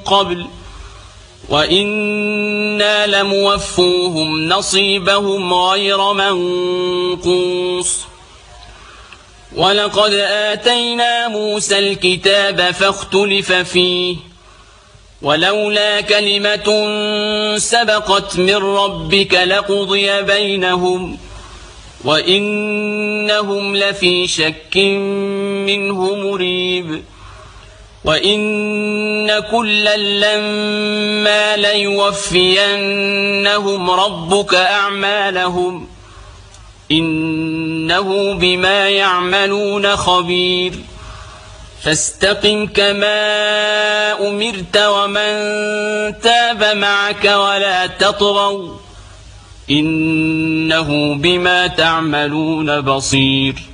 قبل وإنا لموفوهم نصيبهم غير منقوص ولقد آتينا موسى الكتاب فاختلف فيه ولولا كلمة سبقت من ربك لقضي بينهم وإنهم لفي شك منه مريب وإن كلا لما ليوفينهم ربك أعمالهم إنه بما يعملون خبير فاستقم كما أمرت ومن تاب معك ولا تطغوا إنه بما تعملون بصير